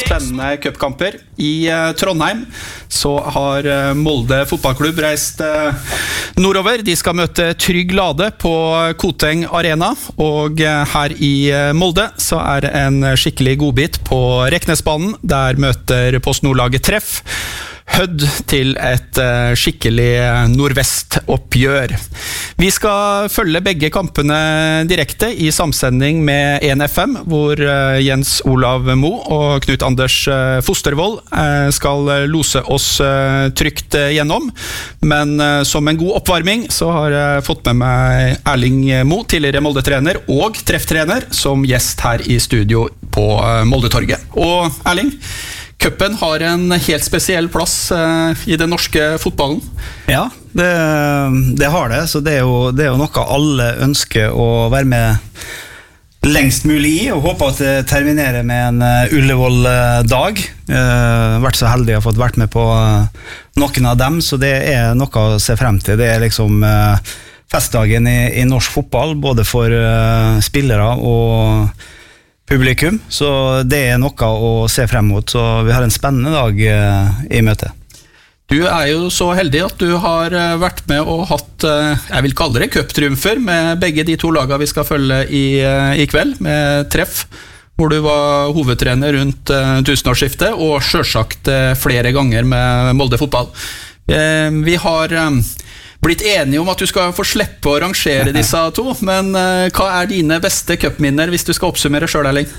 spennende cupkamper. I Trondheim så har Molde fotballklubb reist nordover. De skal møte Trygg Lade på Koteng Arena, og her i Molde så det en skikkelig godbit på Reknesbanen. Der møter Post Nordlaget Treff Hødd til et skikkelig nordvest-oppgjør. Vi skal følge begge kampene direkte i samsending med 1FM, hvor Jens Olav Mo og Knut Anders Fostervold skal lose oss trygt gjennom. Men som en god oppvarming så har jeg fått med meg Erling Mo, tidligere Molde-trener og Treff-trener, som gjest her i studio på Molde-torget. Og Erling, cupen har en helt spesiell plass i den norske fotballen. Ja, det har det, så det er jo noe alle ønsker å være med lengst mulig i, og håper at det terminerer med en Ullevål-dag. Vært så heldig å ha fått vært med på noen av dem, så det er noe å se frem til. Det er liksom festdagen i norsk fotball, både for spillere og publikum, så det er noe å se frem mot, så vi har en spennende dag i møte. Du jo så heldig at du har vært med og hatt, jeg vil kalle det cuptriumfer, med begge de to lagene vi skal følge i kveld, med Treff, hvor du var hovedtrener rundt tusenårsskiftet, og selvsagt flere ganger med Molde fotball. Vi har blitt enige om at du skal få slippe å rangere disse to, men hva dine beste cupminner hvis du skal oppsummere selv, Erling?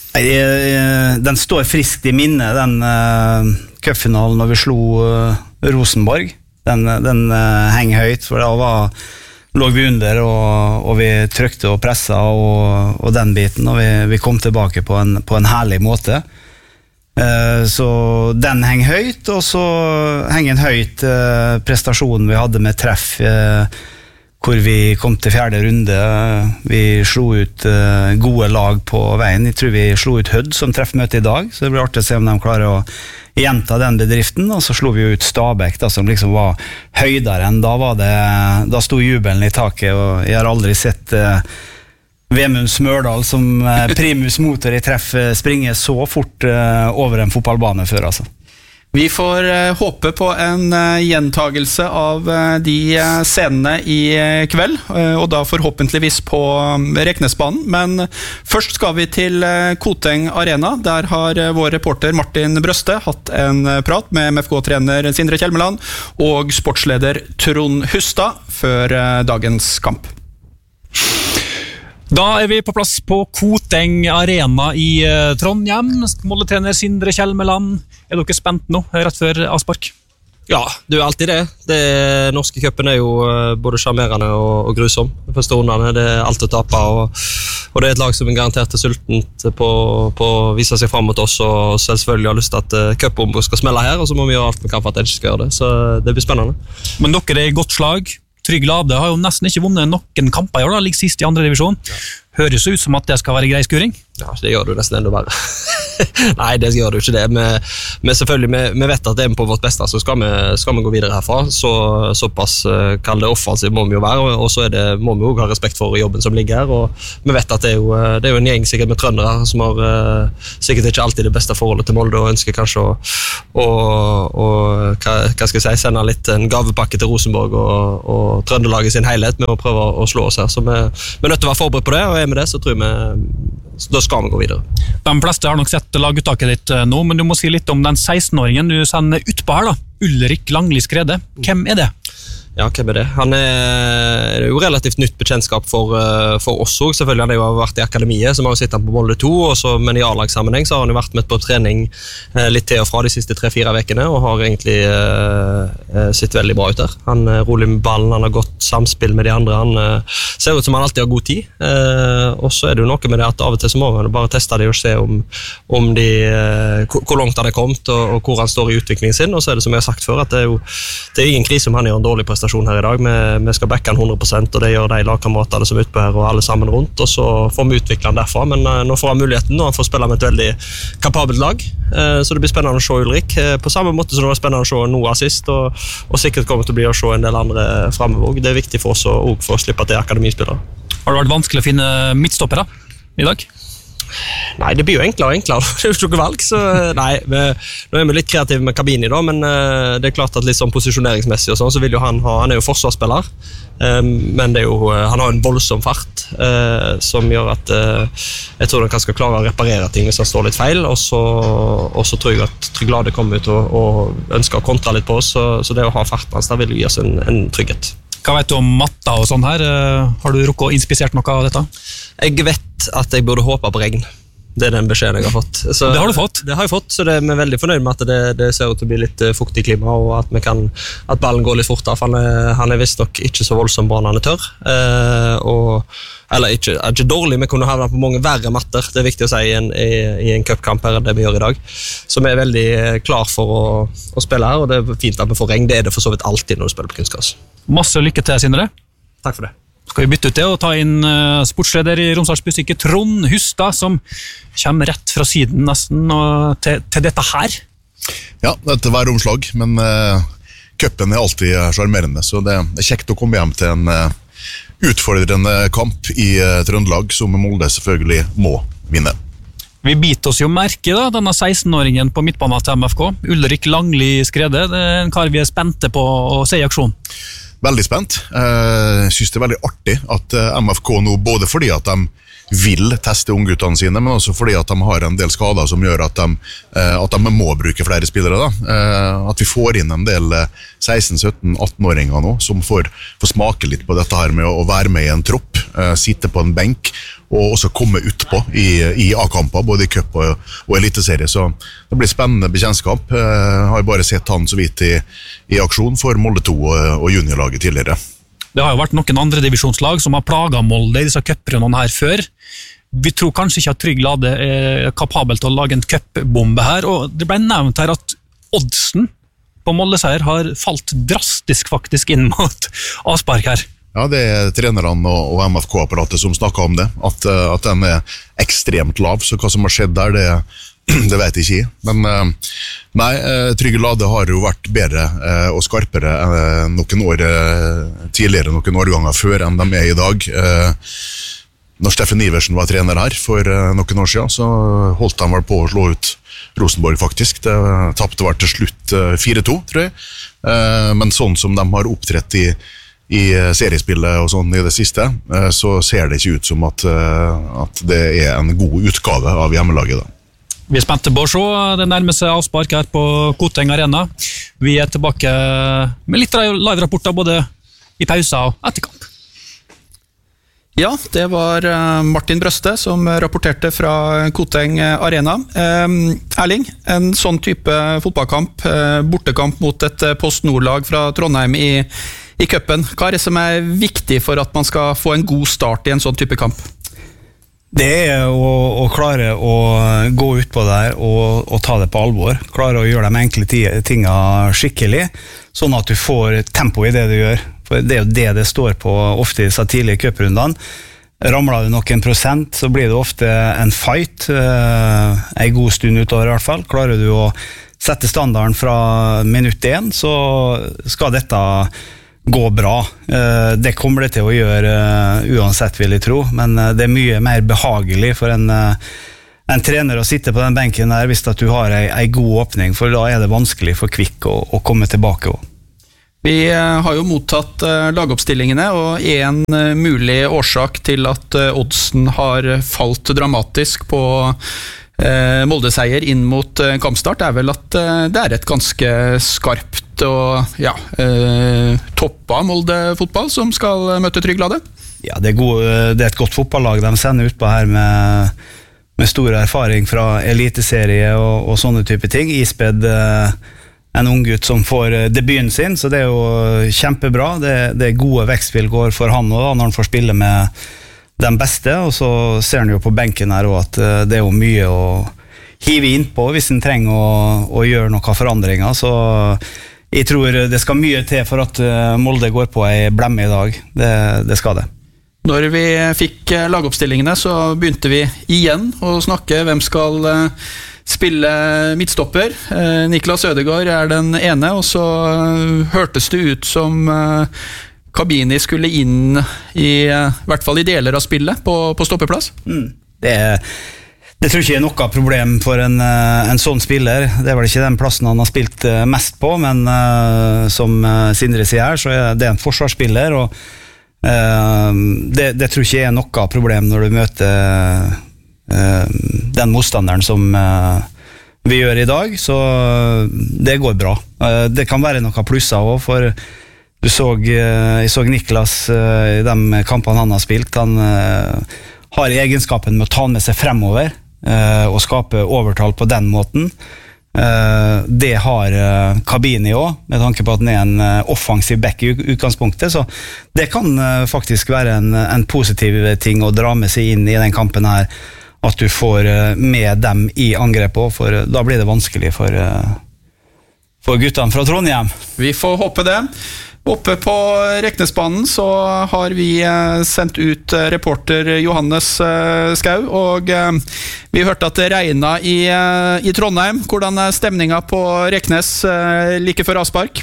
Den står friskt i minne, den cupfinalen når vi slo Rosenborg. Den henger høyt, for da lå vi under, og vi trykte og presset og den biten, og vi kom tilbake på en herlig måte. Så den henger høyt, og så henger en høyt prestasjonen vi hadde med Treff, hvor vi kom til 4. runde. Vi slo ut gode lag på veien. Jeg tror vi slo ut Hødd, som Treff møter i dag, så det blir artig å se om de klarer å gjenta den bedriften. Og så slo vi ut Stabæk, da, som liksom var høydere enn da sto jubelen i taket, og jeg har aldri sett Vemund Smørdal som primus motor i Treff springer så fort over en fotballbane før, altså. Vi får håpe på en gjentagelse av de scenene i kveld, og da forhåpentligvis på Reknesbanen. Men først skal vi til Koteng Arena. Der har vår reporter Martin Brøste hatt en prat med MFK-trener Sindre Kjelmeland og sportsleder Trond Hustad før dagens kamp. Da vi på plass på Koteng Arena i Trondheim. Molde-trener Sindre Kjelmeland. Dere spent nå, rett før avspark? Ja, det alltid det. Norske cupen jo både charmerende og grusom. De første rundene det alt å tape, og det et lag som garantert sultent på å vise seg frem mot oss, og selvfølgelig har lyst til at cupombo skal smelle her, og så må vi gjøre alt vi kan for at det ikke skal gjøre det. Så det blir spennende. Men dere i godt slag. Trygg Lade har jo nesten ikke vunnet noen kamper i år, da, ligger sist i 2. divisjon. Ja. Høres ut som at det skal være grei skuring. Ja, det gjør det nesten enda verre. Nei, det gjør det jo ikke det. Men selvfølgelig, vi vet at det på vårt beste, så skal vi gå videre herfra. Såpass kall det offensiv må vi jo være, og så må vi jo ha respekt for jobben som ligger her. Og vi vet at det er jo en gjeng sikkert med trøndere som har sikkert ikke alltid det beste forholdet til Molde, og ønsker kanskje hva skal jeg si, sende litt en gavepakke til Rosenborg og Trøndelaget sin helhet med å prøve å slå oss her. Så vi nødt til å være forberedt på det, og med det så tror jeg da skal vi gå videre. De fleste har nok sett laguttaket ditt nå, men du må si litt om den 16-åringen du sender utpå her da. Ulrik Langli Skrede. Hvem det? Ja, hvem det? Han jo relativt nytt bekjentskap for oss også. Selvfølgelig han jo vært i akademiet, så vi har jo sett han på Molde 2, og så med i A-lagssammenheng så har han jo vært med på trening litt til og fra de siste 3-4 vekene, og har egentlig sett veldig bra ut der. Han rolig med ballen, han har godt samspill med de andre, han ser ut som han alltid har god tid, og så det jo noe med det at av og til så må man bare teste det og se om hvor langt han kommet, og hvor han står i utviklingen sin, og så det som jeg har sagt før, at det ingen krise om han gjør en dårlig prestasjon her i dag. Vi skal backe han 100%, og det gjør de lagkameratene som utpå her, og alle sammen rundt, og så får vi utvikle han derfra, men nå får han muligheten, og han får spille med et veldig kapabelt lag, så det blir spennende å se Ulrik, på samme måte som det var spennende å se Noah sist, og sikkert kommer til å bli å se en del andre fremover. Det viktig for oss å slippe til akademispillere. Har det vært vanskelig å finne midtstoppere i dag? Nei, det blir jo enklere og enklere. Det er jo ikke noe valg, så nei, nå er vi litt kreative med Kabini da, men det er klart at litt sånn posisjoneringsmessig og sånn, så vil jo han er jo forsvarsspiller, men det er jo, han har en voldsom fart, som gjør at jeg tror han skal klare å reparere ting hvis han står litt feil, og så tror jeg at Trygg Lade kommer ut og ønsker å kontra litt på oss, så det å ha farten hans, der vil gi oss en trygghet. Hva vet du om matta og sånn her? Har du rukket å inspisert noe av dette? Jeg vet at jeg burde håpe på regn. Det er den beskjeden jeg har fått. Så, det har du fått? Det har jeg fått, så vi er veldig fornøyd med at det ser ut til å bli litt fuktig klima, og at ballen går litt fortere, for han er visst nok ikke så voldsom bare når han er tørr. Eller ikke dårlig, vi kunne havne på mange verre matter, det er viktig å si i en cupkamp her enn det vi gjør i dag. Så vi er veldig klar for å spille her, og det er fint at vi får regn. Det er det for så vidt alltid når du spiller på kunstgras. Masse lykke til, Sindre. Takk for det. Skal vi bytte ut det og ta inn sportsleder i Romsdals Budstikke, Trond Hustad, som kommer rett fra siden nesten til dette her? Ja, dette var omslag, men cupen er alltid charmerende, så det er kjekt å komme hjem til en utfordrende kamp i Trøndelag, som Molde selvfølgelig må vinne. Vi biter oss jo merke da, denne 16-åringen på midtbanen til MFK, Ulrik Langli Skrede, det er en kar vi er spente på å se i aksjon. Veldig spent. Jeg synes det er veldig artig at MFK nå, både fordi at de vil teste ungguttene sine, men også fordi at de har en del skader som gjør at de må bruke flere spillere. At vi får inn en del 16-17-18-åringer nå, som får smake litt på dette her med å være med i en tropp, sitte på en benk, og også komme utpå i A-kamper, både i cup og eliteserie. Så det blir spennende bekjentskap. Jeg har bare sett han så vidt i aksjon for Molde 2 og juniorlaget tidligere. Det har jo vært noen andre divisjonslag som har plaget Molde i disse cuprundene her før. Vi tror kanskje ikke at Trygg Lade er kapabel til å lage en cupbombe her, og det ble nevnt her at oddsen på Molde-seier har falt drastisk faktisk inn mot avspark her. Ja, det er trenerne og MFK-apparatet som snakker om det, at den er ekstremt lav, så hva som har skjedd der, det vet jeg ikke. Men nei, Trygg Lade har jo vært bedre og skarpere noen år tidligere, noen årganger før enn de er i dag. Når Steffen Iversen var trener her for noen år siden, så holdt han vel på å slå ut Rosenborg faktisk. Det tappte var til slutt 4-2, tror jeg. Men sånn som de har opptrett i seriespillet og sånn i det siste, så ser det ikke ut som at det er en god utgave av hjemmelaget da. Vi er spente på å se, det nærmer seg avspark her på Koteng Arena. Vi er tilbake med litt live-rapporter både i pauser og etter kamp. Ja, det var Martin Brøste som rapporterte fra Koteng Arena. Erling, en sånn type fotballkamp, bortekamp mot et Post Nord-lag fra Trondheim i cupen. Hva er det som er viktig for at man skal få en god start i en sånn type kamp? Det er å klare å gå ut på der og ta det på alvor. Klare å gjøre de enkle tingene skikkelig, sånn at du får tempo i det du gjør. For det er jo det står på ofte i disse tidlige cuprundene. Ramler du noen prosent, så blir det ofte en fight, en god stund utover i hvert fall. Klarer du å sette standarden fra minutt 1, så skal dette gå bra. Det kommer det til å gjøre uansett, vil jeg tro, men det er mye mer behagelig for en trener å sitte på den benken der hvis at du har en god åpning, for da er det vanskelig for Kvikk å komme tilbake også. Vi har jo mottatt lagoppstillingene, og en mulig årsak til at oddsen har falt dramatisk på Molde-seier inn mot kampstart er vel at det er et ganske skarpt og toppa Molde-fotball som skal møte Trygg Lade. Ja, det er et godt fotballag de sender ut på her med stor erfaring fra eliteserie og sånne type ting. Isped en ung gutt som får debuten sin, så det er jo kjempebra. Det er gode vekstvilkår for han også, når han får spille med den beste, og så ser han jo på benken her også at det er jo mye å hive inn på hvis han trenger å gjøre noen forandringer, så jeg tror det skal mye til for at Molde går på en blemme i dag. Det skal det. Når vi fikk lagoppstillingene, så begynte vi igjen å snakke hvem skal spille midtstopper. Niklas Ødegaard er den ene, og så hørtes det ut som Kabini skulle inn i hvert fall i deler av spillet på stoppeplass. Det tror ikke er noe problem for en sånn spiller. Det vel ikke den plassen han har spilt mest på, men som Sindre sier her, så det en forsvarsspiller, og det tror ikke er noe problem når du møter den motstanderen som vi gjør i dag, så det går bra. Det kan være noen plusser også, for jeg så Niklas i de kampene han har spilt. Han har egenskapen med å ta med seg fremover og skape overtall på den måten. Det har Kabini også, med tanke på at han en offensiv back i utgangspunktet, så det kan faktisk være en positiv ting å dra med seg inn i den kampen her, at du får med dem i angrepet, for da blir det vanskelig for guttene fra Trondheim. Vi får håpe det. Oppe på Reknesbanen så har vi sendt ut reporter Johannes Skau, og vi hørte at det regnet i Trondheim. Hvordan stemningen på Reknes like før avspark?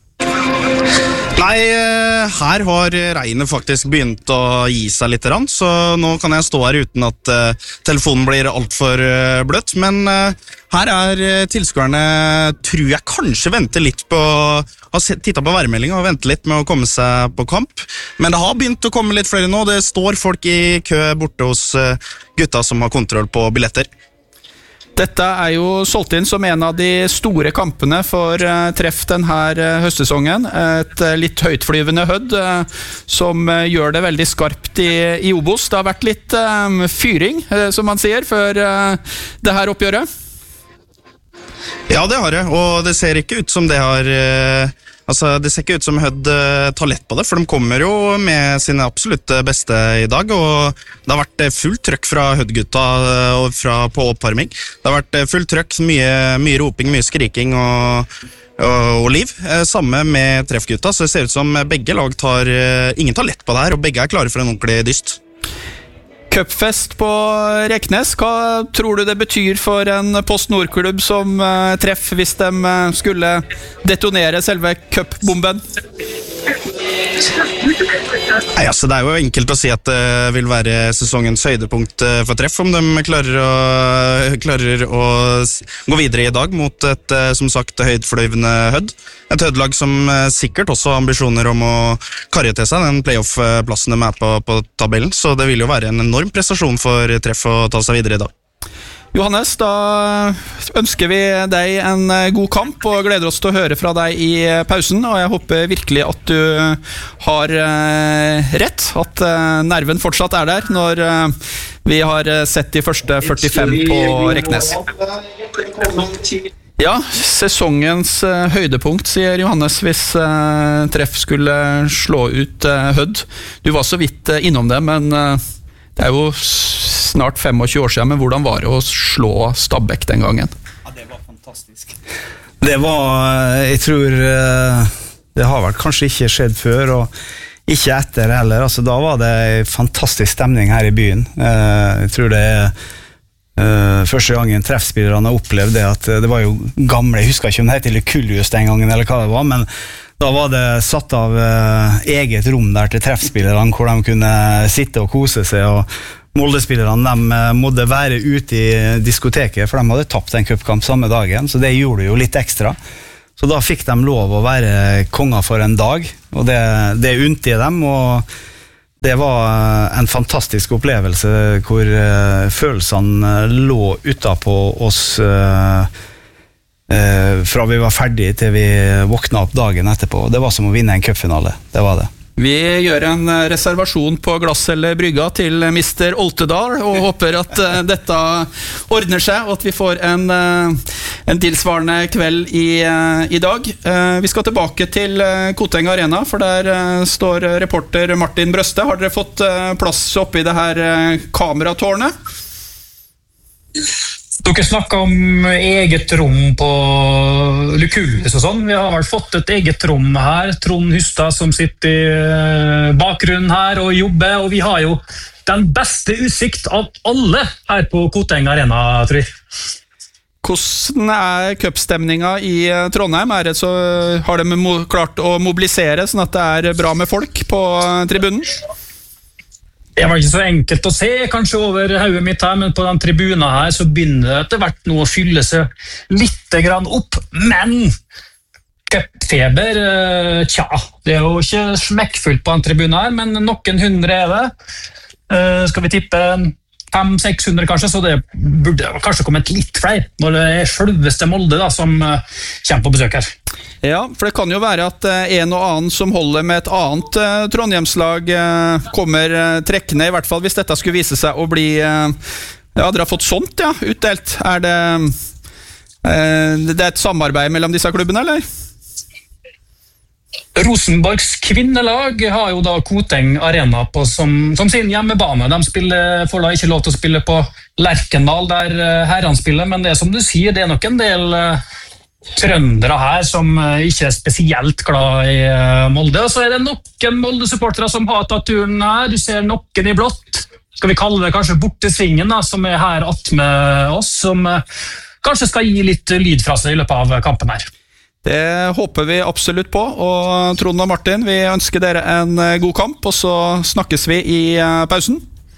Nei, her har regnet faktisk begynt å gi seg litt, så nå kan jeg stå her uten at telefonen blir alt for bløtt, men her tilskuerne, tror jeg kanskje venter litt på, har tittet på værmeldingen og venter litt med å komme seg på kamp, men det har begynt å komme litt flere nå. Det står folk i kø borte hos gutta som har kontroll på billetter. Dette jo solgt inn som en av de store kampene for treff denne høstsesongen. Et litt høytflyvende Hødd som gjør det veldig skarpt i Obos. Det har vært litt fyring, som man sier, før det her oppgjøret. Ja, det har det, og det ser ikke ut som det har... det ser ikke ut som Hødd tar lett på det, for de kommer jo med sine absolutt beste i dag, og det har vært fullt trøkk fra Hødd-gutta på oppvarming. Det har vært fullt trøkk, mye roping, mye skriking og liv. Samme med treffgutta, så det ser ut som begge lag ingen tar lett på det her, og begge klare for en ordentlig dyst. Cupfest på Reknes, hva tror du det betyr for en Post Nord-klubb som treff hvis de skulle detonere selve cupbomben? Nei, det jo enkelt å si at det vil være sesongens høydepunkt for treff om de klarer å gå videre i dag mot et, som sagt, høydfløyvende Hødd. Et Hødd-lag som sikkert også har ambisjoner om å karre til seg den playoff-plassen de på tabellen, så det vil jo være en enorm prestasjon for treff å ta seg videre i dag. Johannes, da ønsker vi deg en god kamp og gleder oss til å høre fra deg i pausen, og jeg håper virkelig at du har rett, at nerven fortsatt der når vi har sett de første 45 på Reknes. Ja, sesongens høydepunkt, sier Johannes, hvis treff skulle slå ut Hødd. Du var så vidt innom det, men det jo snart 25 år siden, men hvordan var det å slå Stabæk den gangen? Ja, det var fantastisk. Det var, jeg tror, det har vel kanskje ikke skjedd før, og ikke etter heller. Altså, da var det en fantastisk stemning her i byen. Jeg tror det første gangen treffspillerne har opplevd det, at det var jo gamle, jeg husker ikke om det heter Lukullius den gangen, eller hva det var, men da var det satt av eget rom der til treffspillerne, hvor de kunne sitte og kose seg, og Molde-spillerne de måtte være ute i diskoteket, for de hadde tapt en cupkamp samme dagen, så det gjorde jo litt ekstra. Så da fikk de lov å være konger for en dag, og det unnte dem, og det var en fantastisk opplevelse hvor følelsene lå utenpå oss fra vi var ferdige til vi våkna opp dagen etterpå. Det var som å vinne en cupfinale, det var det. Vi gjør en reservasjon på Glass eller Brygga til Mr. Oltedal og håper at dette ordner seg, og at vi får en tilsvarende kveld i dag. Vi skal tilbake til Koteng Arena, for der står reporter Martin Brøste. Har dere fått plass oppe i det her kameratårnet? Dere snakket om eget rom på Lukullius og sånn. Vi har vel fått et eget rom her. Trond Hustad som sitter i bakgrunnen her og jobber, og vi har jo den beste utsikt av alle her på Koteng Arena, tror jeg. Hvordan cupstemninga i Trondheim? Har de klart å mobilisere sånn at det bra med folk på tribunen? Det var ikke så enkelt å se, kanskje over hodet mitt her, men på den tribunen her så begynner det etter hvert nå å fylle seg litt grann opp, men cupfeber, tja, det er jo ikke smekkfullt på den tribunen her, men noen hundre er det. Skal vi tippe 500-600 kanskje, så det burde kanskje kommet litt flere når det er selveste Molde da, som kommer på besøk her. Ja, for det kan jo være at en og annen som holder med et annet Trondheimslag kommer trekkende, i hvert fall hvis dette skulle vise seg å bli ja, dere har fått sånt, ja, utdelt. Det er et samarbeid mellom disse klubbene, eller? Rosenborgs kvinnelag har jo da Koteng Arena på som sin hjemmebane. De får da ikke lov til å spille på Lerkendal der herrene spiller, men det er som du sier, det er nok en del trøndere her som ikke er spesielt glad i Molde. Og så er det noen Molde-supportere som har tatt turen her. Du ser noen i blått. Skal vi kalle det kanskje bortesvingen da, som er her attmed oss, som kanskje skal gi litt lyd fra seg i løpet av kampen her. Det håper vi absolutt på, og Trond og Martin, vi ønsker dere en god kamp, og så snakkes vi i pausen.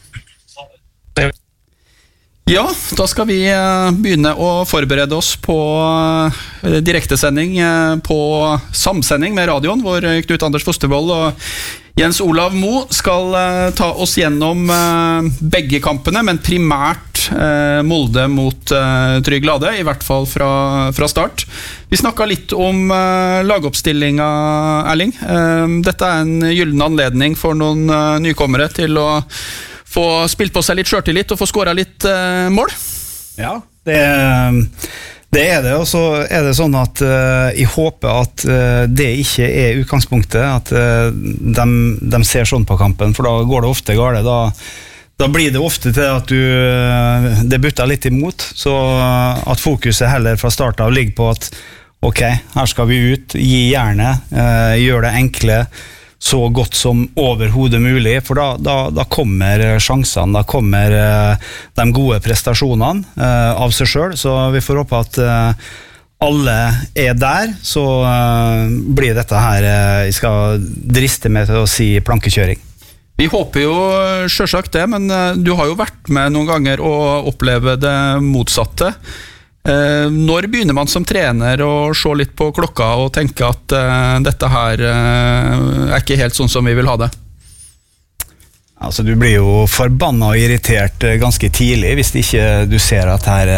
Ja, da skal vi begynne å forberede oss på direktesending, på samsending med radioen, hvor Knut Anders Fostervold og Jens Olav Mo skal ta oss gjennom begge kampene, men primært Molde mot Trygg Lade, i hvert fall fra start. Vi snakket litt om lagoppstillinga, Erling. Dette er en gyllen anledning for noen nykommere til å få spilt på seg litt selvtillit og få skåret litt mål. Ja, det er det, og så er det sånn at jeg håper at det ikke er utgangspunktet, at de ser sånn på kampen, for da går det ofte galt. Da blir det ofte til at det butter litt imot, så at fokuset heller fra start av ligger på at ok, her skal vi ut, gi jernet, gjør det enkle så godt som overhodet mulig, for da kommer sjansene, da kommer de gode prestasjonene av seg selv, så vi får håpe at alle er der, så blir dette her, jeg skal driste meg til å si plankekjøring. Vi håper jo selvsagt det, men du har jo vært med noen ganger og oppleve det motsatte. Når begynner man som trener å se litt på klokka og tenke at dette her er ikke helt sånn som vi vil ha det? Altså, du blir jo forbannet og irritert ganske tidlig hvis ikke du ser at her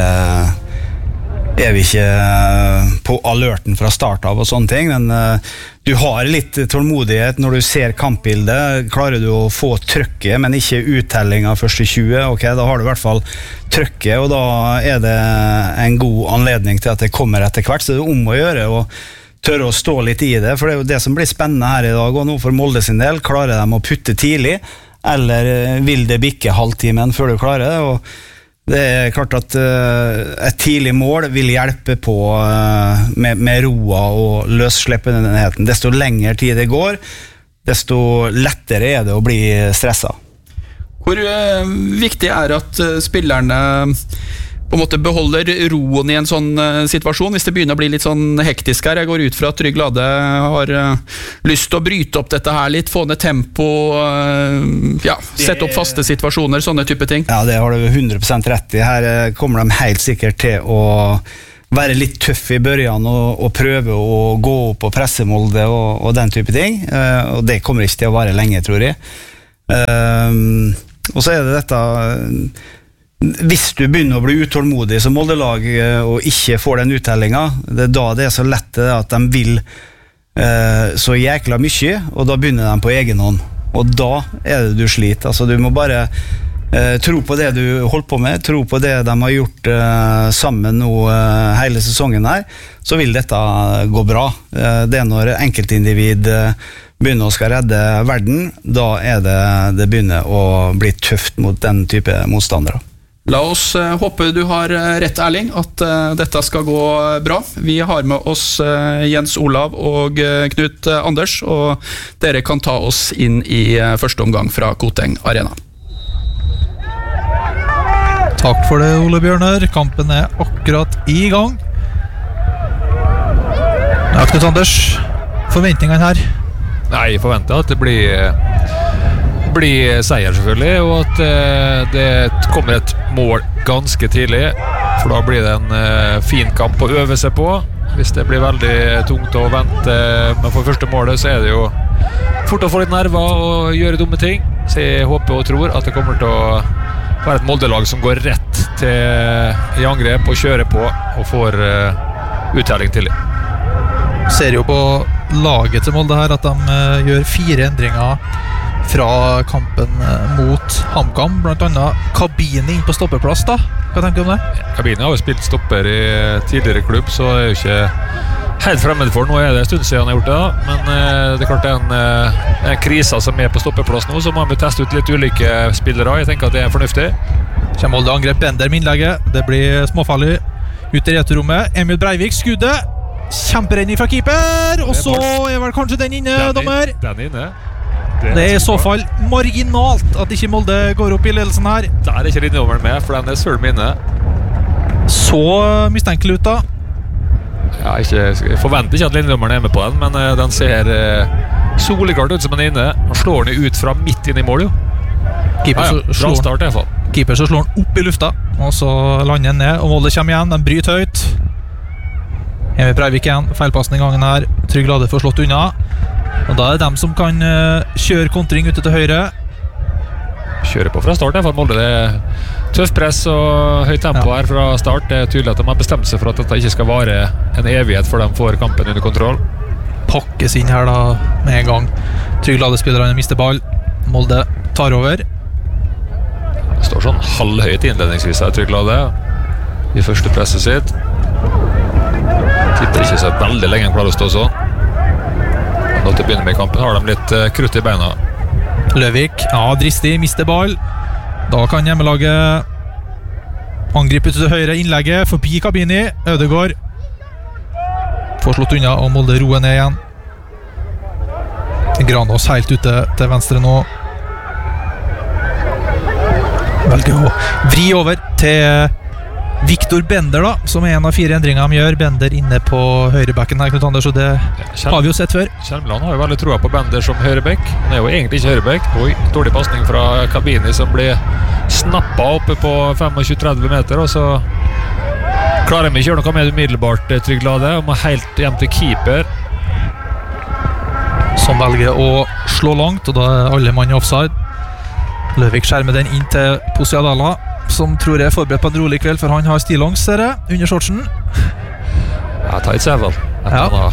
er vi ikke på alerten fra start av og sånne ting, men du har litt tålmodighet når du ser kampbildet. Klarer du å få trøkket, men ikke uttelling av første 20, ok, da har du i hvert fall trøkket, og da er det en god anledning til at det kommer etter hvert, så det er om å gjøre og tørre å stå litt i det, for det er jo det som blir spennende her i dag, og nå for Molde sin del, klarer de å putte tidlig, eller vil det bikke halvtimen før du klarer det, og det er klart at et tidlig mål vil hjelpe på med roa og løsslippenheten. Desto lengre tid det går, desto lettere er det å bli stresset. Hvor viktig er at spillerne på en måte beholder roen i en sånn situasjon, hvis det begynner å bli litt sånn hektisk her? Jeg går ut fra at Trygg Lade har lyst til å bryte opp dette her litt, få ned tempo, ja, sette opp faste situasjoner, sånne type ting. Ja, det har du 100% rett i. Her kommer de helt sikkert til å være litt tøff i børjan og prøve å gå opp og presse Molde og den type ting, og det kommer ikke til å vare lenge, tror jeg. Og så er det dette, hvis du begynner å bli utålmodig som Molde-lag og ikke får den uttellingen, det er da det er så lett at de vil så jækla mye, og da begynner de på egen hånd, og da er det du sliter. Altså, du må bare tro på det du holdt på med, tro på det de har gjort sammen nå hele sesongen her, så vil dette gå bra. Det er når enkeltindivid begynner å skal redde verden, da er det begynner å bli tøft mot den type motstandere. La oss håpe du har rett, Erling, at dette skal gå bra. Vi har med oss Jens Olav og Knut Anders, og dere kan ta oss inn i første omgang fra Koteng Arena. Takk for det, Ole Bjørner. Kampen er akkurat i gang. Ja, Knut Anders, forventningene her? Nei, jeg forventer at det blir blir seier selvfølgelig, og at det kommer et mål ganske tidlig, for da blir det en fin kamp å øve seg på. Hvis det blir veldig tungt å vente med for første målet, så det jo fort å få litt nerver og gjøre dumme ting. Så jeg håper og tror at det kommer til å være et Molde-lag som går rett i angrep og kjører på og får uttelling tidlig. Ser jo på laget til Molde her at de gjør 4 endringer fra kampen mot HamKam, blant annet Kabini inn på stoppeplass da. Hva tenker du om det? Kabini har jo spilt stopper i tidligere klubb, så det jo ikke helt fremmed for. Nå det en stund siden han har gjort det da, men det klart det en krise som på stoppeplass nå, så må vi teste ut litt ulike spillere. Jeg tenker at det fornuftig. Kommer Molde angrep Bender med innlegget. Det blir småfarlig ut i returrommet. Emil Breivik skuddet. Kjemperedning fra keeper, og så vel kanskje den inne, dommer. Den inne. Det i så fall marginalt at ikke Molde går opp i ledelsen her. Der ikke linjedommeren med, for den søl med inne. Så mistenkelig ut da. Ja, jeg forventer ikke at linjedommeren med på den, men den ser soleklart ut som den inne. Han slår den ut fra midt inn i mål, jo. Keeper bra start i hvert fall. Keeper så slår den opp i lufta, og så lander den ned, og Molde kommer igjen, den bryter høyt. Emil Breivik igjen, feilpassning gangen her. Trygg Lade får slått unna. Og da det dem som kan kjøre kontring ute til høyre. Kjører på fra start, for Molde. Det tøff press og høyt tempo her fra start. Det tydelig at de har bestemt seg for at dette ikke skal vare en evighet før de får kampen under kontroll. Pakkes inn her da med en gang. Trygg Lade-spillerne mister ball. Molde tar over. Det står sånn halvhøyt innledningsvis her, Trygg Lade, i første presset sitt. Tipper ikke så veldig lenge han klarer å stå sånn. Nå til å begynne med i kampen har de litt krutt i beina. Løvik, dristig, mister ball. Da kan hjemmelaget angripe til høyre innlegget, forbi Kabini. Ødegaard får slått unna, og Molde roer ned igjen. Granås helt ute til venstre nå. Velger å vri over til Victor Bender da, som en av 4 endringer de gjør. Bender inne på høyrebacken her, Knut Anders, og det har vi jo sett før. Kjelmeland har jo veldig troa på Bender som høyrebekk. Han jo egentlig ikke høyrebekk. Dårlig passning fra Kabini som blir snappet oppe på 25-30 meter, og så klarer vi ikke gjøre noe med umiddelbart, Trygg Lade, og må helt hjem til keeper. Som velger å slå langt, og da alle mann i offside. Løvik skjermer den inn til Posiadala, som tror jeg forberedt på en rolig kveld, for han har stillongs, ser jeg, under shortsen. Ja, tight sevel. Ja.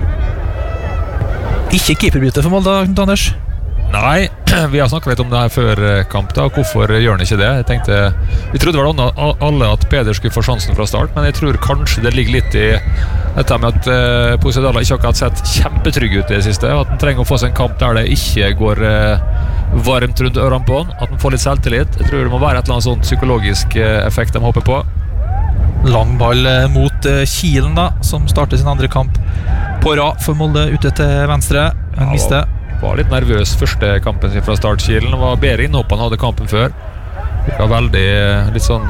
Ikke keeperbytte for Molde, Knut Anders? Nei, vi har snakket litt om det her før kamp da. Hvorfor gjør han ikke det? Jeg tenkte, vi trodde vel alle at Peder skulle få sjansen fra start, men jeg tror kanskje det ligger litt i dette med at Posiadala ikke akkurat sett kjempetrygg ut i det siste, at han trenger å få seg en kamp der det ikke går varmt rundt ørene på han, at han får litt selvtillit. Jeg tror det må være et eller annet sånn psykologisk effekt de håper på. Lang ball mot Kielen da, som starter sin andre kamp på rad for Molde ute til venstre, men mister. Var litt nervøs første kampen sin fra start. Kielen var bedre innhopp han hadde kampen før. Det var veldig litt sånn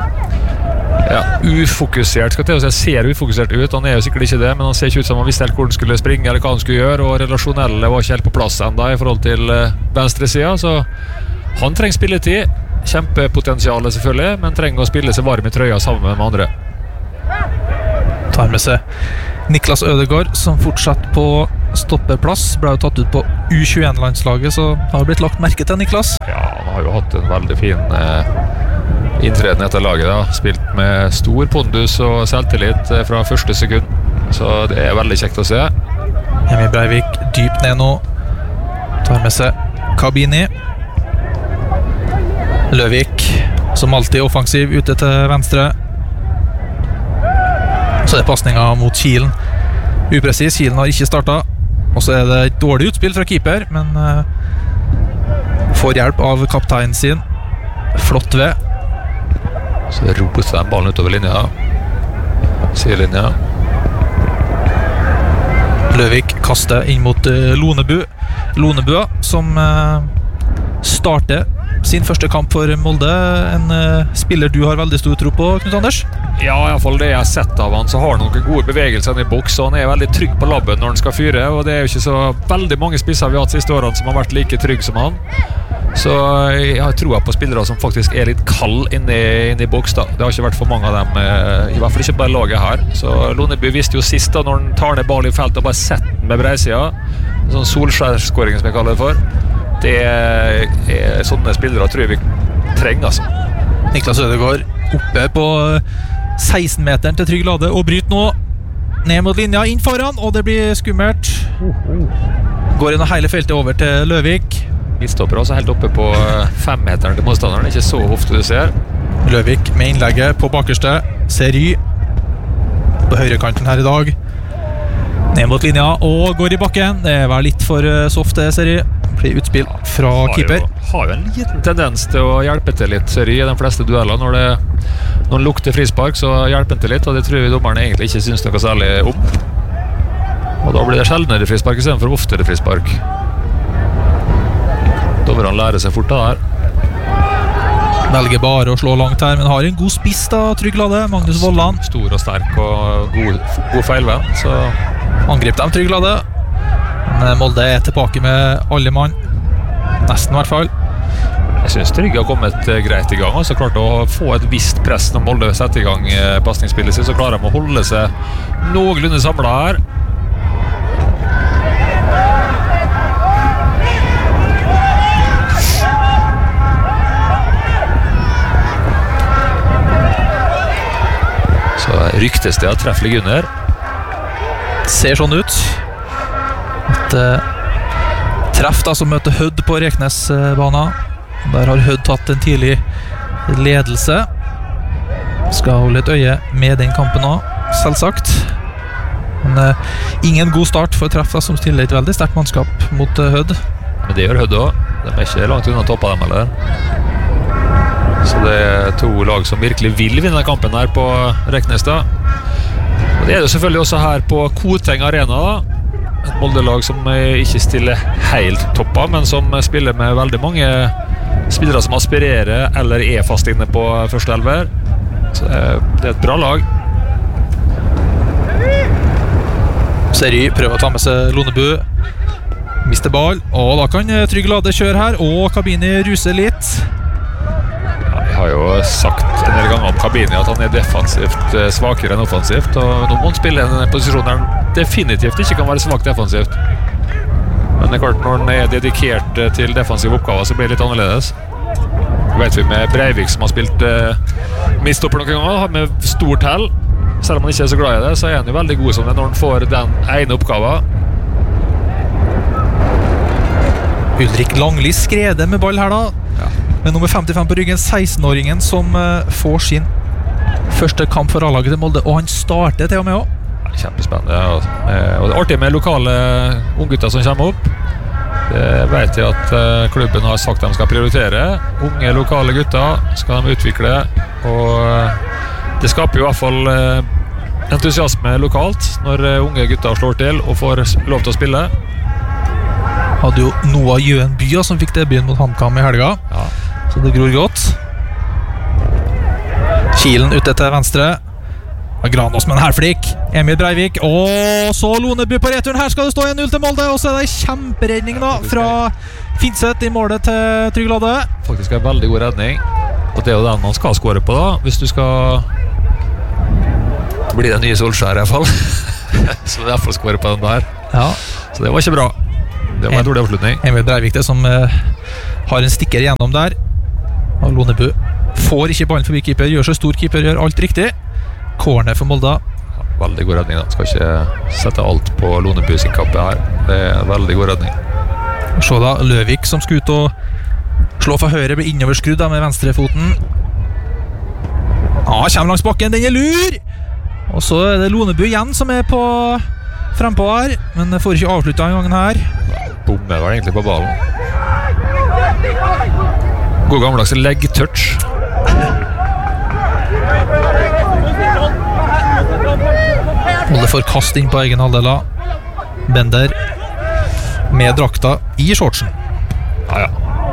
ufokusert, skal jeg si. Ser ufokusert ut, han jo sikkert ikke det, men han ser ikke ut som han visste helt hvor han skulle springe eller hva han skulle gjøre, og relasjonelle var ikke helt på plass enda i forhold til venstre siden, så han trenger spilletid. Kjempepotensialet selvfølgelig, men trenger å spille seg varm i trøya sammen med andre. Tar med seg Niklas Ødegaard, som fortsatt på stoppeplass, ble jo tatt ut på U21-landslaget, så har blitt lagt merke til Niklas. Ja, han har jo hatt en veldig fin inntreden etter laget da. Spilt med stor pondus og selvtillit fra første sekund, så det veldig kjekt å se. Emil Breivik dypt ned nå, tar med seg Kabini. Løvik, som alltid offensiv, ute til venstre. Så det passningen mot Kielen. Upresis, Kielen har ikke startet. Og så det et dårlig utspill fra keeper, men får hjelp av kapteinen sin. Flott ved. Så det roper den ballen utover linja. Sidelinja. Løvik kaster inn mot Lonebu. Lonebua, som starter sin første kamp for Molde. En spiller du har veldig stor tro på, Knut Anders? Ja, i hvert fall det jeg har sett av han, så har han noen gode bevegelser i boks, og han veldig trygg på labben når han skal fyre, og det jo ikke så veldig mange spisser vi har hatt siste årene som har vært like trygg som han. Så jeg har troa på spillere som faktisk litt kald inni boks da. Det har ikke vært for mange av dem, i hvert fall ikke bare laget her. Så Lundeby visste jo sist da, når han tar ned ball i feltet og bare setter den med breisida, sånn solskjærskåring som jeg kaller det for, det sånne spillere tror jeg vi trenger, altså. Niklas Ødegaard oppe på 16-meteren til Trygg Lade og bryter nå ned mot linja, inn foran, og det blir skummelt. Går inn og hele feltet over til Løvik. Midtstopper også helt oppe på 5-meteren til motstanderen, ikke så ofte du ser. Løvik med innlegget på bakerste, Seri på høyrekanten her i dag. Ned mot linja og går i bakken. Det var litt for soft det, Seri. Blir utspill fra keeper. Har jo en liten tendens til å hjelpe til litt, Seri, i de fleste dueller. Når det lukter frispark, så hjelper han til litt, og det tror vi dommerne egentlig ikke synes noe særlig om. Og da blir det sjeldnere frispark i stedet for oftere frispark. Dommerne lærer seg fort av det her. Velger bare å slå langt her, men har en god spiss da, Trygg Lade, Magnus Vollan. Stor og sterk og god feilvenn, så angrep dem Trygg Lade. Men Molde tilbake med alle mann. Nesten i hvert fall. Jeg synes Trygg har kommet greit i gang, og så klart å få et visst press når Molde setter i gang passningsspillet sitt, så klarer de å holde seg noenlunde samlet her. Ryktes det at treff ligger under. Ser sånn ut. Et treff da som møter Hødd på Reknesbana. Der har Hødd tatt en tidlig ledelse. Skal holde et øye med den kampen også, selvsagt. Men ingen god start for treff da, som stiller et veldig sterkt mannskap mot Hødd. Men det gjør Hødd også. De ikke langt unna topp av dem, eller? Så det to lag som virkelig vil vinne kampen her på Reknestad. Og det det selvfølgelig også her på Koteng Arena da. Et Molde-lag som ikke stiller helt toppa, men som spiller med veldig mange spillere som aspirerer eller fast inne på første elver. Så det et bra lag. Seri prøver å ta med seg Lonebu. Mister ball, og da kan Trygg Lade kjøre her, og Kabini ruser litt. Jeg har jo sagt en del ganger om Kabini at han defensivt svakere enn offensivt, og nå må han spille en posisjon der han definitivt ikke kan være svak defensivt. Men det klart, når han dedikert til defensive oppgaver, så blir det litt annerledes. Det vet vi med Breivik, som har spilt midtstopper noen ganger, har med stort hell. Selv om han ikke så glad i det, så han jo veldig god som det når han får den ene oppgaven. Ulrik Langli skrede med ball her da. Med nummer 55 på ryggen, 16-åringen som får sin første kamp for A-laget til Molde, og han starter til og med også. Kjempespennende, og det artig med lokale unggutter som kommer opp. Det vet jeg at klubben har sagt de skal prioritere. Unge lokale gutter skal de utvikle, og det skaper jo i hvert fall entusiasme lokalt når unge gutter slår til og får lov til å spille. Hadde jo Noah Jøen Bya som fikk debuten mot HamKam i helga, så det gror godt. Kilen ute til venstre. Granås med en herflik. Emil Breivik, og så Lonebu på returen. Her skal det stå 1-0 til Molde, og så det kjemperedning da fra Finseth i målet til Trygg Lade. Faktisk en veldig god redning, og det jo den man skal skåre på da, hvis du skal bli den nye Solskjær i hvert fall. Så i hvert fall skåre på den der. Ja. Så det var ikke bra. Det var en dårlig avslutning. Emil Breivik det som har en stikker gjennom der, og Lonebu får ikke ballen forbi keeper, gjør så stor keeper, gjør alt riktig. Corner for Molde. Veldig god redning da. Skal ikke sette alt på Lonebu sin kappe her. Det en veldig god redning. Se da, Løvik som skal ut og slå fra høyre, blir innoverskrudd med venstrefoten. Kommer langs bakken, den lur! Og så det Lonebu igjen som på frempå her, men får ikke avsluttet en gangen her. Bommer var egentlig på ballen. God gammeldags leg touch. Molde får kast inn på egen halvdel. Bender med drakta i shortsen. Ja.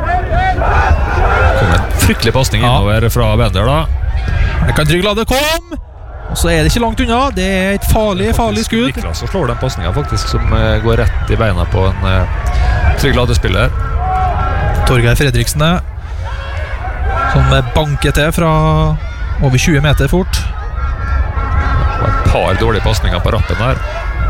Kom en fryktelig passning innover fra Bender da. Her kan Trygg Lade komme, og så det ikke langt unna. Det et farlig skudd. Niklas så slår den passningen faktisk som går rett i beina på en Trygg Lade-spiller. Torgeir Fredriksen som banker til fra over 20 meter fort. Et par dårlige passninger på rappen her.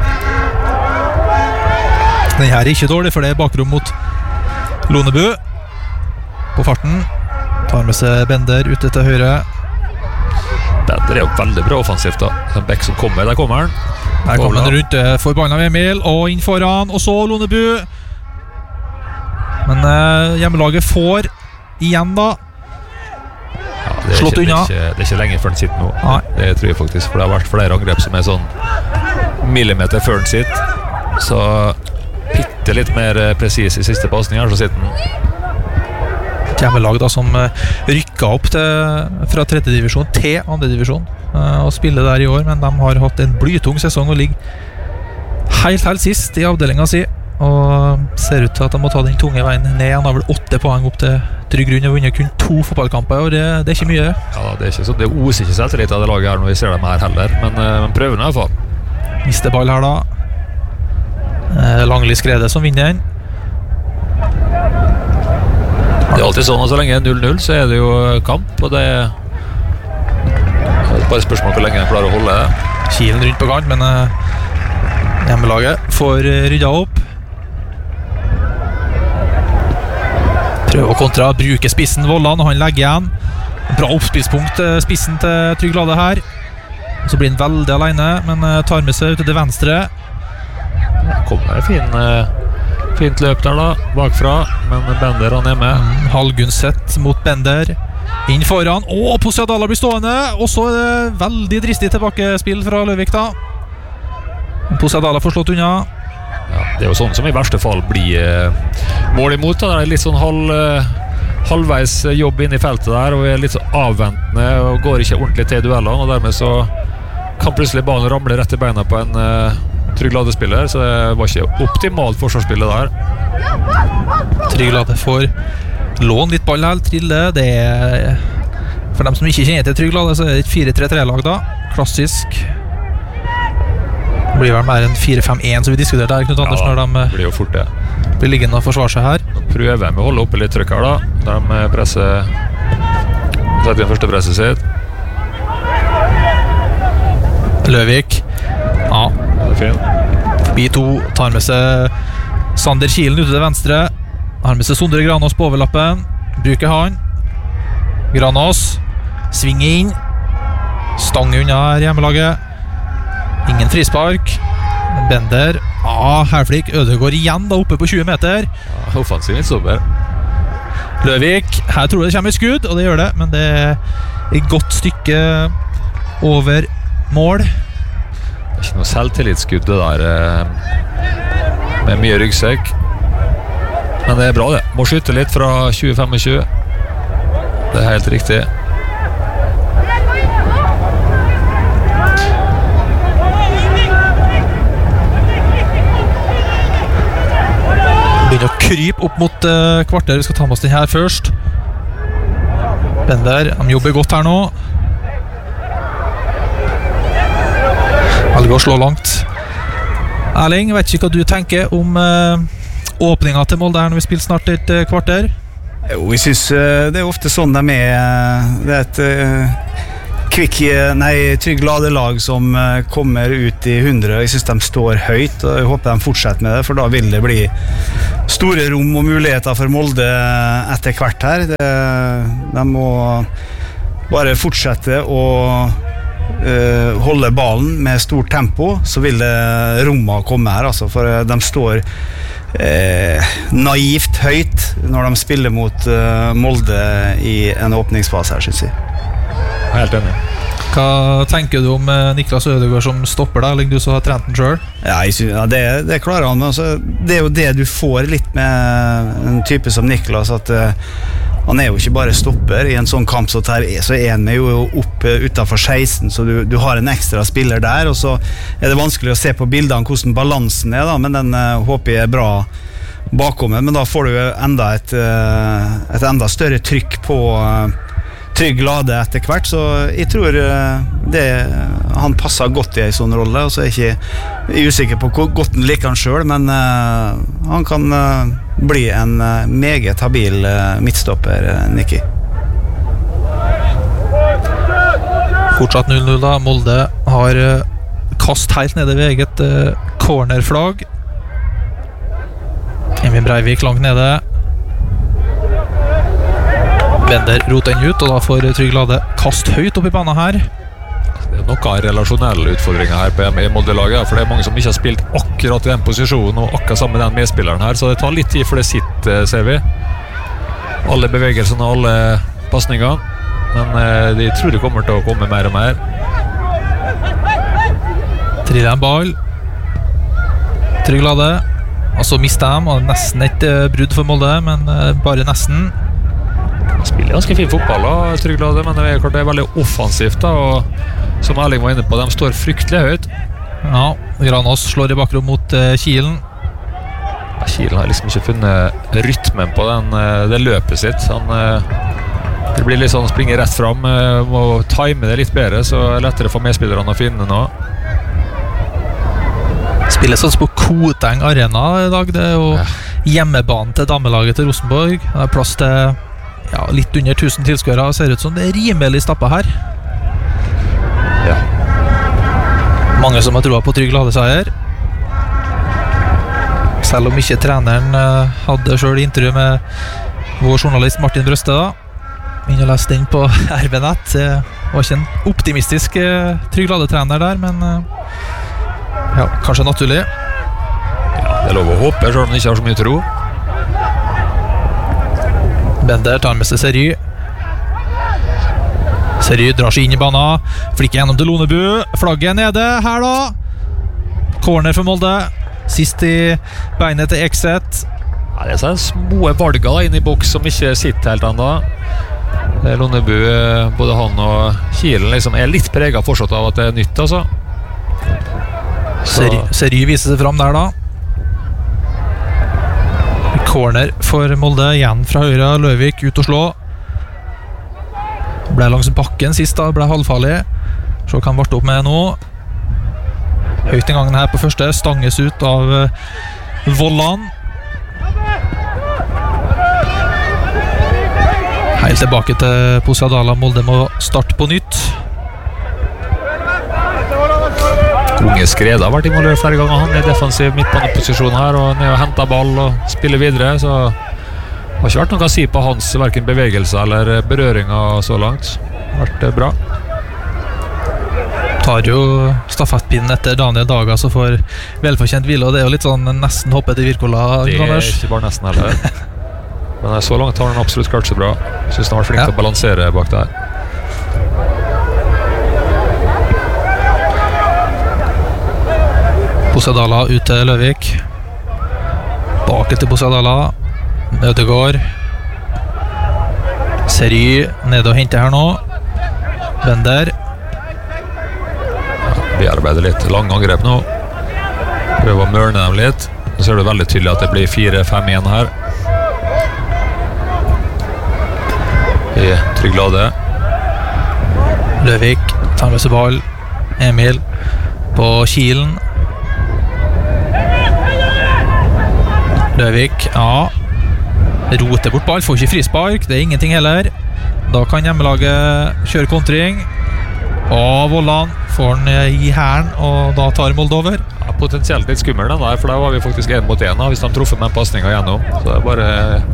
Den her ikke dårlig, for det bakrom mot Lonebu. På farten. Tar med seg Bender ute til høyre. Bender jo veldig bra offensivt da. Den Beck som kommer, der kommer han. Der kommer han rundt forbannet av Emil, og inn foran, og så Lonebu. Men hjemmelaget får igjen da. Ja, slått unna. Det er ikke lenge før den sitter nå. Nei. Det tror jeg faktisk, for det har vært flere angrep som sånn millimeter før den sitter. Så bitte litt mer presis i siste passning her, så sitter den. Hjemmelag da som rykket opp fra 3. divisjon til 2. divisjon og spiller der i år, men de har hatt en blytung sesong og ligger helt sist i avdelingen si, og ser ut til at de må ta den tunge veien ned. Han har vel 8 poeng opp til trygg grunn og vunnet kun 2 fotballkamper, og det er ikke mye. Ja, det er ikke sånn, det oser ikke selvtillit av det laget her når vi ser dem her heller, men prøver i hvert fall. Mister ball her da. Langli Skrede som vinner den. Det er alltid sånn at så lenge det er 0-0 så er det jo kamp, og det er bare spørsmål hvor lenge de klarer å holde det. Kilen rundt på kant, men hjemmelaget får rydda opp. Prøver å kontra, bruker spissen Vollan, og han legger igjen. Bra oppspillspunkt spissen til Trygg Lade her. Så blir han veldig alene, men tar med seg ut til venstre. Det kommer fint løp der da, bakfra, men Bender han er med. Halgundsett mot Bender. Inn foran, og Posiadala blir stående, og så er det veldig dristig tilbakespill fra Løvik da. Posiadala får slått unna. Ja, det er jo sånn som i verste fall blir mål imot da. Det er litt sånn halvveis jobb inn i feltet der, og er litt så avventende og går ikke ordentlig til duellene, og dermed så kan plutselig ballen ramle rett i beina på en Trygg Lade-spiller, så det var ikke optimalt forsvarsspillet der. Trygg Lade får låne litt ball her, trille. Det er, for dem som ikke kjenner til Trygg Lade, så er det et 4-3-3-lag da. Klassisk. Det blir vel mer enn 4-5-1 som vi diskuterer der, Knut Anders, når de blir jo fort det. Blir liggende og forsvare seg her. Nå prøver vi å holde oppe litt trykk her da. De presser, setter inn første presset sitt. Løvik. Ja, det er fint. Forbi 2, tar med seg Sander Kilen ute til venstre. Har med seg Sondre Granås på overlappen. Bruker han. Granås svinger inn. Stang unna her hjemmelaget. Ingen frispark. Bender. Herflik. Ødegaard igjen da oppe på 20 meter. Ja, offensiv litt sober. Løvik. Her tror jeg det kommer et skudd, og det gjør det, men det er et godt stykke over mål. Det er ikke noe selvtillitsskudd det der med mye ryggsekk, men det er bra det. Må skyte litt fra 20-25. Det er helt riktig. Begynner å krype opp mot kvarter. Vi skal ta med oss den her først. Bender, de jobber godt her nå. Velger å slå langt. Erling, vet ikke hva du tenker om åpningen til Molde her når vi spiller snart et kvarter? Jo, jeg synes det er ofte sånn de er. Det er et Trygg Lade-lag som kommer ut i 100. Jeg synes de står høyt, og jeg håper de fortsetter med det, for da vil det bli store rom og muligheter for Molde etter hvert her. De må bare fortsette å holde ballen med stort tempo, så vil det rommet komme her, altså, for de står naivt høyt når de spiller mot Molde i en åpningsfase her, synes jeg. Helt enig. Hva tenker du om Niklas Ødegaard som stopper deg, eller du som har trent den selv? Ja, det klarer han, men altså, det er jo det du får litt med en type som Niklas, at han er jo ikke bare stopper i en sånn kamp så er han jo opp utenfor 16, så du har en ekstra spiller der, og så er det vanskelig å se på bildene hvordan balansen er da, men den håper jeg er bra bakommet, men da får du enda et enda større trykk på Trygg Lade etter hvert, så jeg tror han passer godt i en sånn rolle, og så er jeg ikke usikker på hvor godt han liker han selv, men han kan bli en meget habil midtstopper, Nicky. Fortsatt 0-0 da. Molde har kast helt nede ved eget cornerflagg. Emil Breivik langt nede. Bender roter den ut, og da får Trygg Lade kast høyt opp i banen her. Det er noen relasjonelle utfordringer her i Molde-laget, for det er mange som ikke har spilt akkurat i den posisjonen og akkurat sammen med den medspilleren her, så det tar litt tid for det sitter, ser vi. Alle bevegelsene og alle passningene, men de tror det kommer til å komme mer og mer. Triller en ball. Trygg Lade. Og så mister de, og nesten et brudd for Molde, men bare nesten. Spiller ganske fin fotball da, Trygg Lade, men det er veldig offensivt da, og som Erling var inne på, de står fryktelig høyt. Ja, Granås slår i bakrom mot Kielen. Kielen har liksom ikke funnet rytmen på det løpet sitt. Det blir litt sånn, springer rett fram, må time det litt bedre, så er det lettere for medspillerne å finne nå. Spilles altså på Koteng Arena i dag. Det er jo hjemmebanen til damelaget til Rosenborg. Det er plass til litt under 1000 tilskuere. Ser ut som det er rimelig stappet her. Ja. Mange som har troa på Trygg Lade-seier. Selv om ikke treneren hadde selv intervju med vår journalist Martin Brøste da. Inn og leste den på RB-nett. Det var ikke en optimistisk Trygg Lade-trener der, men kanskje naturlig. Ja, det er lov å håpe, selv om han ikke har så mye tro. Bender tar med seg Sery. Sery drar seg inn i banen. Flikker gjennom til Lonebu. Flagget nede her da. Corner for Molde. Sist i beinet til Ekset. Ja, det er sånne små valger da, inn i boks som ikke sitter helt enda. Lonebu, både han og Kielen liksom er litt preget fortsatt av at det er nytt altså. Sery viser seg frem der da. Corner for Molde, igjen fra høyre. Løvik ut og slå. Ble langs bakken sist da, ble halvfarlig. Så kan varte opp med nå. Høyt den gangen her på første. Stanges ut av Vollan. Helt tilbake til Posadala. Molde må starte på nytt. Unge Skreda har vært involvert flere ganger. Han er defensiv midtbaneposisjon her og ned og henter ball og spiller videre, så det har ikke vært noe å si på hans hverken bevegelser eller berøringer så langt. Det har vært bra. Tar jo stafettpinnen etter Daniel Daga, så får velfortjent hvile, og det er jo litt sånn nesten hoppet i Virkola. Det er ikke bare nesten heller. Men så langt har han absolutt klart så bra. Jeg synes han har vært flink til å balansere bak der. Posadala ut til Løvik. Bak til Posadala. Ødegård. Sery nede og henter her nå. Bender. Vi arbeider litt lang angrep nå. Prøver å mørne dem litt. Så ser du veldig tydelig at det blir 4-5-1 her. I Trygg Lade. Løvik tar med seg ball. Emil på Kielen. Løvik, roter bort ball, får ikke frispark, det er ingenting heller. Da kan hjemmelaget kjøre kontring. Og Vollan får den i hæren, og da tar Molde over. Ja, potensielt litt skummel den der, for da var vi faktisk 1 mot 1 hvis de truffer med en passningen gjennom. Så det er bare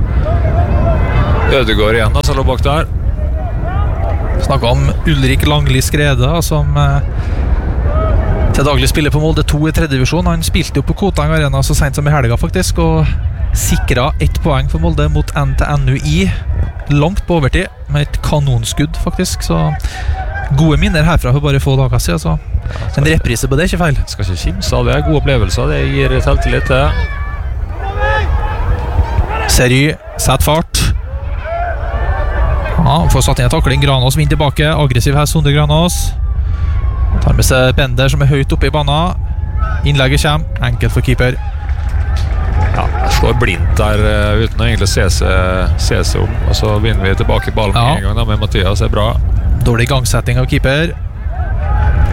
Ødegård igjen da, som lå bak der. Snakket om Ulrik Langli Skrede, som til daglig spiller på Molde 2 i 3. divisjon. Han spilte jo på Koteng Arena så sent som i helga faktisk, og sikret 1 poeng for Molde mot NTNUI langt på overtid, med et kanonskudd faktisk, så gode minner herfra for bare få dager siden, så en reprise på det er ikke feil. Skal ikke kimse av det, gode opplevelser, det gir selvtillit til. Sery, sett fart. Får satt inn en takling, Granås vinner tilbake, aggressiv her, Sondre Granås. Tar med seg Bender som er høyt oppe i banen. Innlegget kommer, enkelt for keeper. Ja, jeg slår blindt der uten å egentlig se seg om. Og så vinner vi tilbake ballen en gang da, med Mathias, det er bra. Dårlig gangsetting av keeper.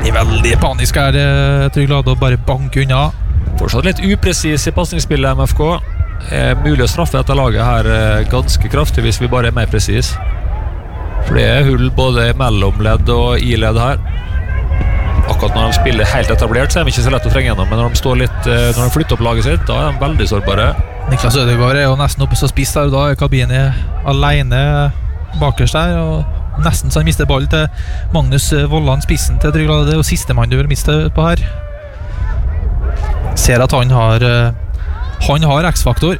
veldig panisk her, Trygg Lade, og bare banke unna. Fortsatt litt upresis i passningsspillet MFK. Mulig å straffe dette laget her ganske kraftig hvis vi bare mer presis. For det hull både mellom ledd og i ledd her. Akkurat når de spiller helt etablert, så er de ikke så lett å trenge gjennom. Men når de står litt, når de flytter opp laget sitt, da er de veldig sårbare. Niklas Ødegaard er jo nesten oppe så spiss der, og da er Kabini alene bakerst der, og nesten så han mister ball til Magnus Volland, spissen til Trygg Lade. Det er jo siste mann du vil miste på her. Ser at han har X-faktor.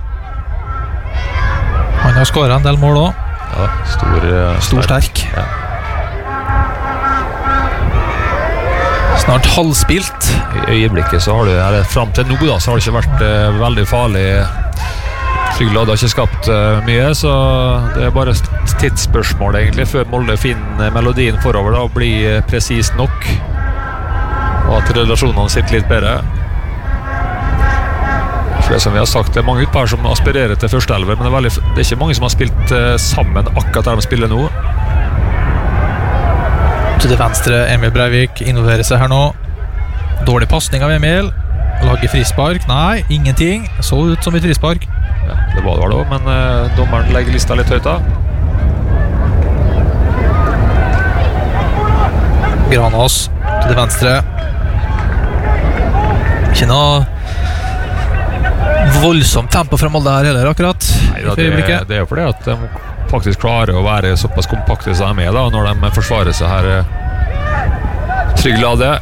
Han har skåret en del mål også. Ja, stor sterk. Ja. Snart halvspilt. I øyeblikket så har det, eller frem til nå da, så har det ikke vært veldig farlig. Trygg Lade har ikke skapt mye, så det er bare et tidsspørsmål egentlig, før Molde finner melodien forover da, og blir presist nok, og at relasjonene sitter litt bedre. For det som vi har sagt, det er mange utpå her som aspirerer til første elver, men det er ikke mange som har spilt sammen akkurat der de spiller nå. Til det venstre, Emil Breivik involverer seg her nå. Dårlig passning av Emil. Lager frispark. Nei, ingenting. Så ut som et frispark. Ja, det var det da, men dommeren legger lista litt høyt da. Granås til det venstre. Ikke noe voldsomt tempo fra Molde her heller akkurat. Nei, da, det er jo fordi at de faktisk klarer å være såpass kompakte som de er da, når de forsvarer seg her. Trygg Lade.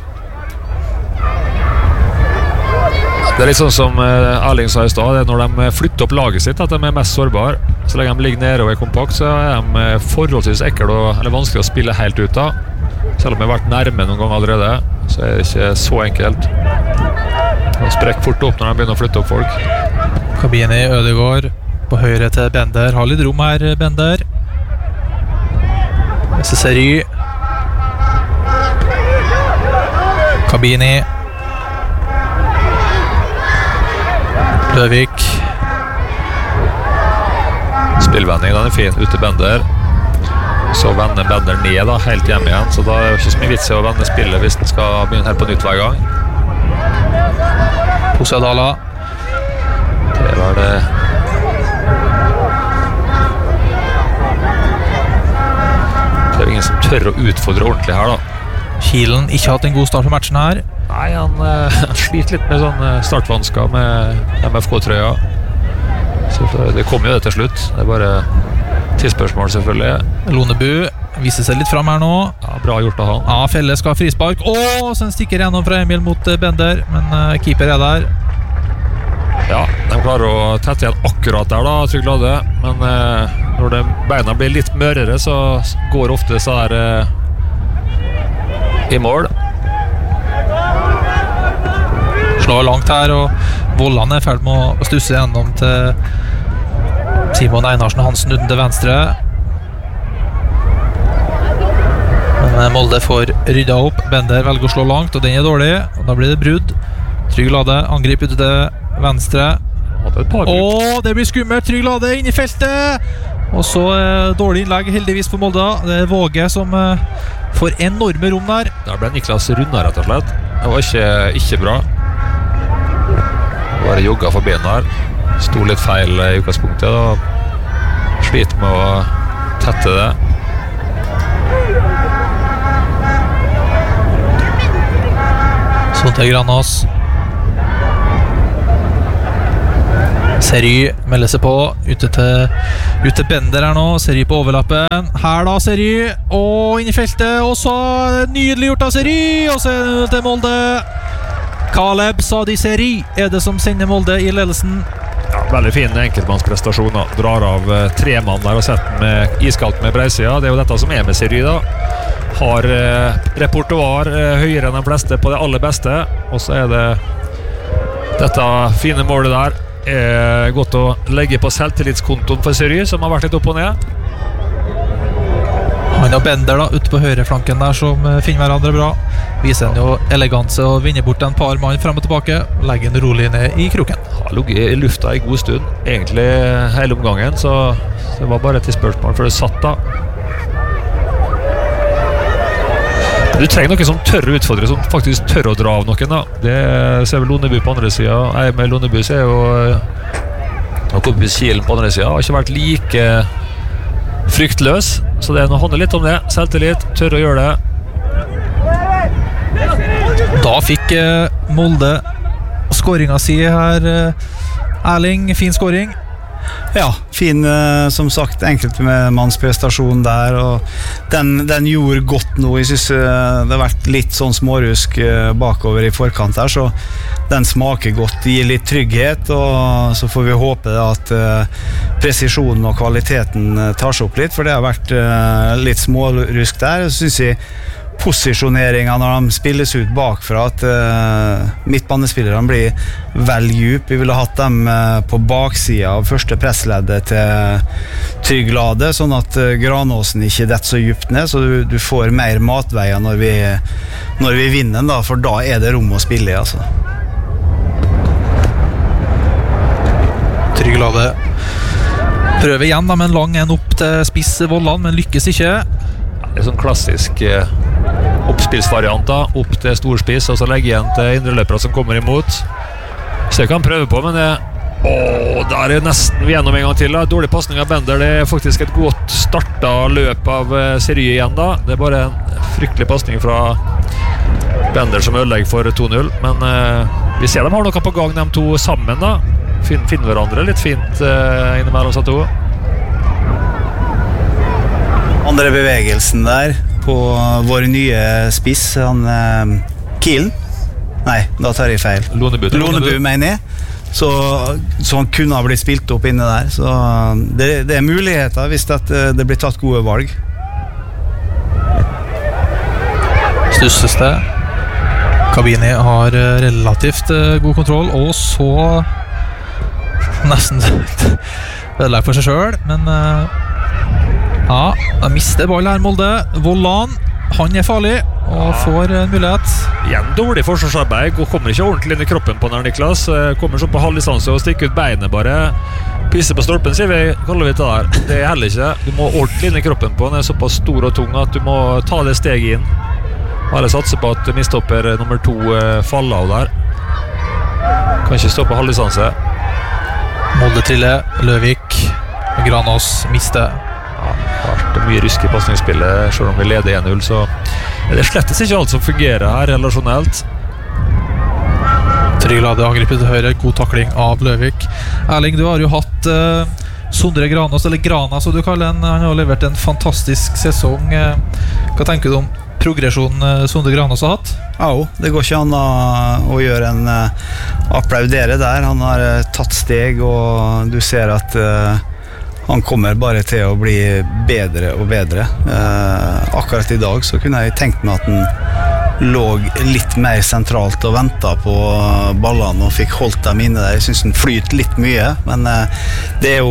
Det er litt sånn som Erling sa i sted, det er når de flytter opp laget sitt at de er mest sårbare. Så lenge de ligger nede og er kompakt, så er de forholdsvis ekkel eller vanskelig å spille helt ut da. Selv om vi har vært nærme noen gang allerede, så er det ikke så enkelt. De sprekker fort opp når de begynner å flytte opp folk. Kabini, Ødegaard på høyre til Bender. Har litt rom her, Bender. SSRY. Kabini. Løvik. Spillvending, den er fin, ut til Bender. Så vender Bender ned da, helt hjem igjen. Så da er det ikke så mye vits i å vende spillet hvis den skal begynne helt på nytt hver gang. Posadala. Det var det. Det er ingen som tør å utfordre ordentlig her da. Kielen ikke hatt en god start på matchen her. Nei, han sliter litt med sånn startvansker med MFK-trøya. Så det kommer jo det til slutt. Det er bare tidsspørsmål selvfølgelig. Lonebu viser seg litt fram her nå. Ja, bra gjort av han. Ja, Felle skal ha frispark. Så den stikker gjennom fra Emil mot Bender, men keeper er der. Ja, de klarer å tette igjen akkurat der da, Trygg Lade. Men når beina blir litt mørere, så går ofte så der i mål. Slår langt her, og Volland er ferdig med å stusse gjennom til Simon Einarsen Hansen uten til venstre. Men Molde får rydda opp. Bender velger å slå langt, og den er dårlig, og da blir det brudd. Trygg Lade, angrip ute til venstre. Det blir skummelt. Trygg Lade inn i feltet, og så dårlig innlegg heldigvis for Molde. Det er Våge som får enorme rom der. Der ble Niklas runda rett og slett. Det var ikke bra. Bare jogga for bena her. Sto litt feil i utgangspunktet da. Sliter med å tette det. Så til Granås. Seri melder seg på ute til Bender her nå. Seri på overlappen. Her da, Seri. Inn i feltet. Og så nydelig gjort av Seri. Og så til Molde. Caleb Sadi Seri er det som sender Molde i ledelsen. Ja, veldig fin enkeltmannsprestasjon da. Drar av 3 mann der og setter med iskaldt med breisida. Det er jo dette som er med Seri da. Har repertoar høyere enn de fleste på det aller beste. Og så er det dette fine målet der. Godt å legge på selvtillitskontoen for Seri, som har vært litt opp og ned. Han og Bender da, ute på høyreflanken der, som finner hverandre bra. Viser han jo eleganse og vinner bort en par mann frem og tilbake. Legger en rolig ned i kroken. Har ligget i lufta i god stund, egentlig hele omgangen, så det var bare et spørsmål før det satt da. Du trenger noen som tør å utfordre, som faktisk tør å dra av noen da. Det ser vel Lonneby på andre siden. Med Lonneby så jo kompis Kielen på andre siden har ikke vært like fryktløs, så det handler litt om det. Selvtillit, tør å gjøre det. Da fikk Molde skåringen si her, Erling, fin skåring. Ja, fin, som sagt, enkelt med mannsprestasjon der, og den gjorde godt nå. Jeg synes det har vært litt sånn smårusk bakover i forkant her, så den smaker godt, gir litt trygghet, og så får vi håpe at presisjonen og kvaliteten tar seg opp litt, for det har vært litt smårusk der. Så synes jeg posisjoneringen når de spilles ut bakfra, at midtbanespillerne blir vel djup. Vi ville hatt dem på baksida av første pressleddet til Trygg Lade, sånn at Granåsen ikke detter så djupt ned, så du får mer matveier når vi vinner da, for da er det rom å spille i, altså. Trygg Lade prøver igjen da, med en lang en opp til spiss Vollan, men lykkes ikke. Det sånn klassisk oppspillsvarianter, opp til storspiss, og så legge igjen til indreløpere som kommer imot. Så jeg kan prøve på, men der er nesten vi gjennom en gang til da. Dårlig passning av Bender, det er faktisk et godt startet løp av Serie igjen da. Det er bare en fryktelig passning fra Bender som ødelegger for 2-0, men vi ser de har noe på gang, de to sammen da. Finner hverandre litt fint innimellom seg to. Andre bevegelsen der på vår nye spiss, han Kielen. Nei, da tar jeg feil. Lonneby mener jeg. Så han kunne ha blitt spilt opp inne der. Så det er muligheter hvis det blir tatt gode valg. Stusses det. Kabini har relativt god kontroll, og så nesten ødelegger for seg selv, men ja, de mister ball her, Molde. Vollan, han er farlig og får en mulighet. Igjen dårlig forsvarsarbeid, kommer ikke ordentlig inn i kroppen på den, Niklas. Kommer så på halv distanse og stikker ut beinet bare. Pisse på stolpen, sier vi, kaller vi det der. Det er heller ikke. Du må ordentlig inn i kroppen på den, er såpass stor og tung at du må ta det steget inn. Alle satser på at midtstopper nummer 2 faller av der. Kan ikke stå på halv distanse. Molde trille, Løvik, Granås mister. Ja, det har vært mye rysk i passningsspillet. Selv om vi leder 1-0, så det er slettes ikke alt som fungerer her relasjonelt. Trygg Lade angripet til høyre, god takling av Løvik. Erling, du har jo hatt Sondre Granås, eller Grana som du kaller den. Han har levert en fantastisk sesong. Hva tenker du om progresjonen Sondre Granås har hatt? Ja, det går ikke an å gjøre en applaudere der. Han har tatt steg, og du ser at han kommer bare til å bli bedre og bedre. Akkurat i dag så kunne jeg tenkt meg at han lå litt mer sentralt og ventet på ballene og fikk holdt dem inne der. Jeg synes han flyter litt mye, men det er jo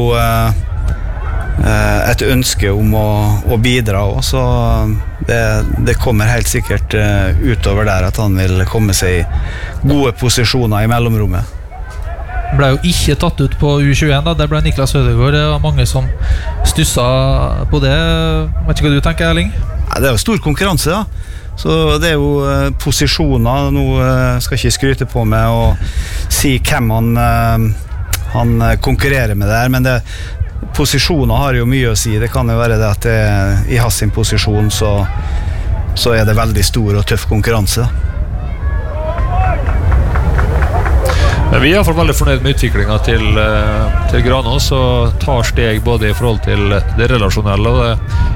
et ønske om å bidra også, så det kommer helt sikkert utover der at han vil komme seg i gode posisjoner i mellomrommet. Ble jo ikke tatt ut på U21 da, det ble Niklas Ødegaard. Det var mange som stusset på det. Vet ikke hva du tenker, Erling? Ja, det er jo stor konkurranse da, så det er jo posisjoner. Nå skal jeg ikke skryte på meg og si hvem han konkurrerer med der, men posisjoner har jo mye å si. Det kan jo være det at i hans sin posisjon så er det veldig stor og tøff konkurranse da. Men vi er i hvert fall veldig fornøyd med utviklingen til Granås, og tar steg både i forhold til det relasjonelle og det